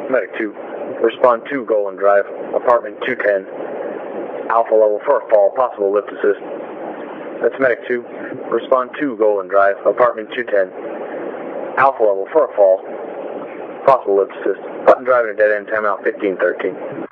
Medic 2, respond to Golan Drive, apartment 210, Alpha level for a fall, possible lift assist. That's Medic 2, respond to Golan Drive, apartment 210, Alpha level for a fall, possible lift assist. Button driving a dead end, timeout 1513.